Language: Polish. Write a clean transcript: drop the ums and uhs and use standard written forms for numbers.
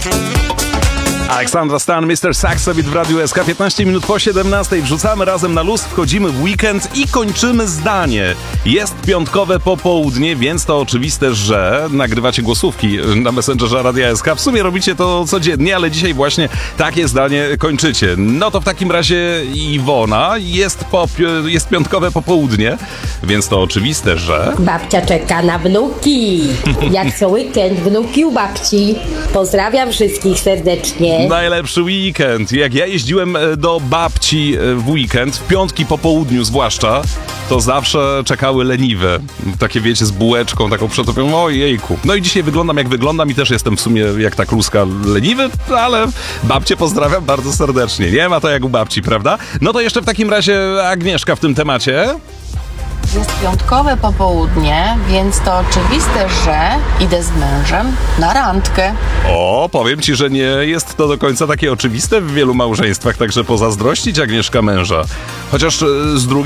Aleksandra Stan, Mr. Saxowit w Radiu SK. 15 minut po 17. Wrzucamy razem na luz, wchodzimy w weekend i kończymy zdanie. Jest piątkowe popołudnie, więc to oczywiste, że nagrywacie głosówki na Messengerze Radia SK. W sumie robicie to codziennie, ale dzisiaj właśnie takie zdanie kończycie. No to w takim razie Iwona, jest piątkowe popołudnie, więc to oczywiste, że... Babcia czeka na wnuki. Jak co weekend, wnuki u babci. Pozdrawiam wszystkich serdecznie. Najlepszy weekend. Jak ja jeździłem do babci w weekend, w piątki po południu zwłaszcza, to zawsze czekały leniwe. Takie wiecie, z bułeczką, taką przetopioną. Ojejku. No i dzisiaj wyglądam jak wyglądam i też jestem w sumie jak ta kluska leniwy, ale babcię pozdrawiam bardzo serdecznie. Nie ma to jak u babci, prawda? No to jeszcze w takim razie Agnieszka w tym temacie. Jest piątkowe popołudnie, więc to oczywiste, że idę z mężem na randkę. O, powiem ci, że nie jest to do końca takie oczywiste w wielu małżeństwach, także pozazdrościć Agnieszka męża. Chociaż z drugiej